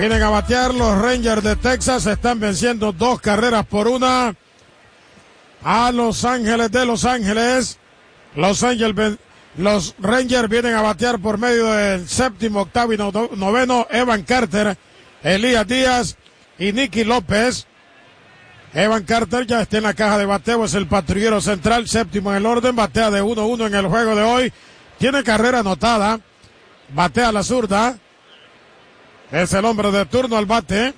Vienen a batear los Rangers de Texas. Están venciendo 2-1 a Los Ángeles de Los Ángeles. Los Rangers vienen a batear por medio del séptimo, octavo y noveno. Evan Carter, Elías Díaz y Nicky López. Evan Carter ya está en la caja de bateo, es el patrullero central, séptimo en el orden, batea de 1-1 en el juego de hoy. Tiene carrera anotada, batea a la zurda. Es el hombre de turno al bate.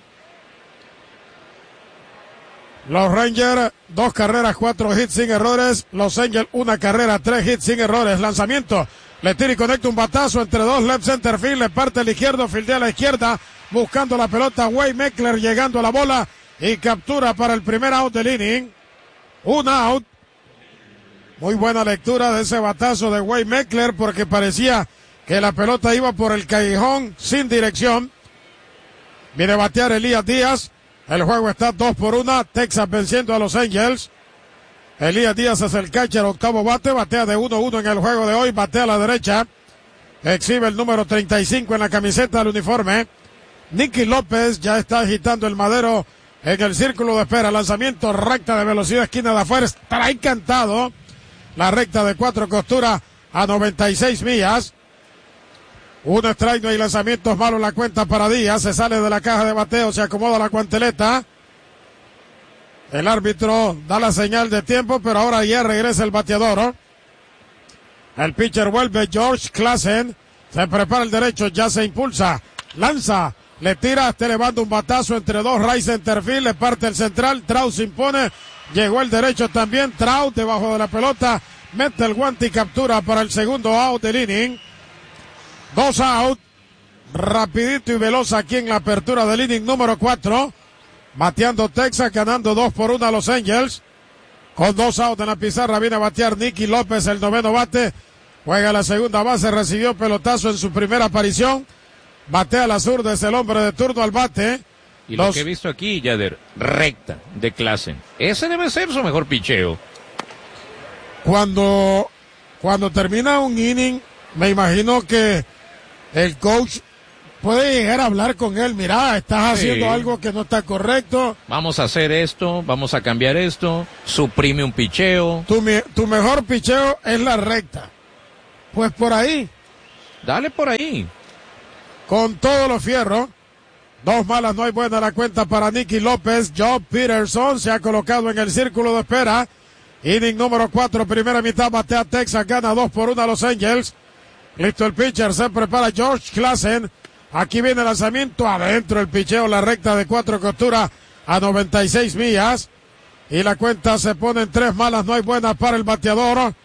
Los Rangers, 2 carreras, 4 hits sin errores. Los Angels, 1 carrera, 3 hits sin errores. Lanzamiento, le tira y conecta un batazo entre dos, left center field, le parte al izquierdo, fildea a la izquierda, buscando la pelota, Wade Meckler llegando a la bola y captura para el primer out del inning. Un out. Muy buena lectura de ese batazo de Wade Meckler porque parecía que la pelota iba por el callejón sin dirección. Viene a batear Elías Díaz. El juego está 2-1. Texas venciendo a los Angels. Elías Díaz es el catcher, octavo bate. Batea de 1-1 en el juego de hoy. Batea a la derecha. Exhibe el número 35 en la camiseta del uniforme. Nicky López ya está agitando el madero en el círculo de espera. Lanzamiento, recta de velocidad, esquina de afuera. Estará encantado. La recta de 4 costuras a 96 millas. Un strike, no hay lanzamientos malos, la cuenta para Díaz, se sale de la caja de bateo, se acomoda la guanteleta. El árbitro da la señal de tiempo, pero ahora ya regresa el bateador. El pitcher vuelve, George Classen, se prepara el derecho, ya se impulsa, lanza, le tira, está elevando un batazo entre dos, right center field, le parte el central, Trout se impone, llegó el derecho también, Trout debajo de la pelota, mete el guante y captura para el segundo out del inning. 2 out, rapidito y veloz aquí en la apertura del inning número 4. Bateando Texas, ganando 2-1 a los Angels. Con 2 out en la pizarra viene a batear Nicky López, el noveno bate. Juega la segunda base, recibió pelotazo en su primera aparición. Batea a la zurda, es el hombre de turno al bate. Y lo que he visto aquí, Yader, recta de clase. Ese debe ser su mejor picheo. Cuando termina un inning, me imagino que el coach puede llegar a hablar con él. Mira, estás haciendo algo que no está correcto. Vamos a hacer esto, vamos a cambiar esto. Suprime un picheo. Tu mejor picheo es la recta. Pues por ahí. Dale por ahí. Con todos los fierros. 2 malas, no hay buena la cuenta para Nicky López. Job Peterson se ha colocado en el círculo de espera. Inning número 4, primera mitad, batea Texas, gana 2-1 a los Angels. Listo el pitcher, se prepara George Classen. Aquí viene el lanzamiento, adentro el picheo, la recta de 4 costuras a 96 millas. Y la cuenta se pone en 3 malas, no hay buena para el bateador.